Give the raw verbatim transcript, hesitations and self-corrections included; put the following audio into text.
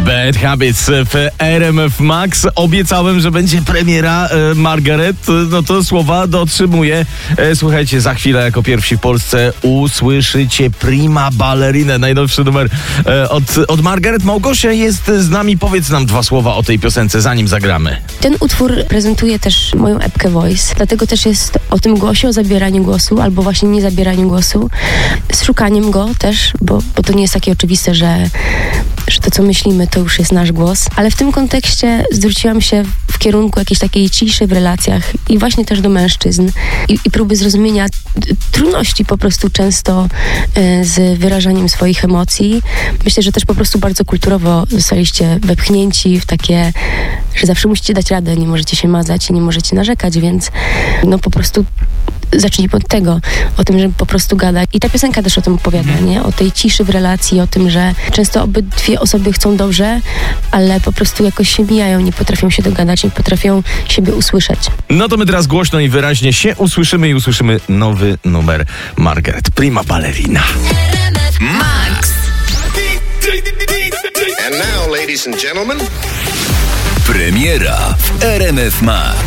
Bad Habits w R M F Max. Obiecałem, że będzie premiera e, Margaret. No to słowa dotrzymuję. E, słuchajcie, za chwilę jako pierwsi w Polsce usłyszycie Prima Ballerinę. Najnowszy numer e, od, od Margaret. Małgosia jest z nami. Powiedz nam dwa słowa o tej piosence, zanim zagramy. Ten utwór prezentuje też moją epkę Voice. Dlatego też jest o tym głosie, o zabieraniu głosu, albo właśnie nie zabieraniu głosu. Z szukaniem go też, bo, bo to nie jest takie oczywiste, że, że to, co myślimy, to już jest nasz głos. Ale w tym kontekście zwróciłam się w kierunku jakiejś takiej ciszy w relacjach i właśnie też do mężczyzn i, i próby zrozumienia trudności po prostu często y, z wyrażaniem swoich emocji. Myślę, że też po prostu bardzo kulturowo zostaliście wepchnięci w takie, że zawsze musicie dać radę, nie możecie się mazać i nie możecie narzekać, więc no po prostu zacznijmy od tego, o tym, żeby po prostu gadać. I ta piosenka też o tym opowiada, nie? O tej ciszy w relacji, o tym, że często obydwie osoby chcą dobrze, ale po prostu jakoś się mijają, nie potrafią się dogadać, nie potrafią siebie usłyszeć. No to my teraz głośno i wyraźnie się usłyszymy i usłyszymy nowy numer Margaret. Prima Ballerina. Max. And now, ladies and gentlemen, premiera w R M F Max.